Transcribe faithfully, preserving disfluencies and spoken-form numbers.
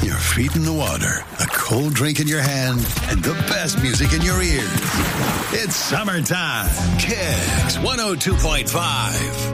your feet in the water, a cold drink in your hand, and the best music in your ears. It's summertime. Kicks one oh two point five.